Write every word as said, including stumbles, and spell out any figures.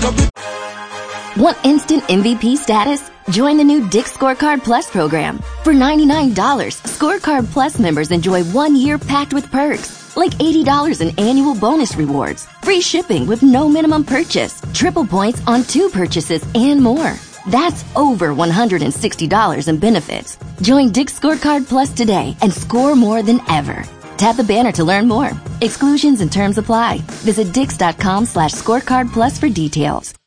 Want instant M V P status? Join the new Dick's Scorecard Plus program. For ninety-nine dollars, Scorecard Plus members enjoy one year packed with perks, like eighty dollars in annual bonus rewards, free shipping with no minimum purchase, triple points on two purchases, and more. That's over one hundred sixty dollars in benefits. Join Dick's Scorecard Plus today and score more than ever. Tap the banner to learn more. Exclusions and terms apply. Visit dix.com slash scorecard plus for details.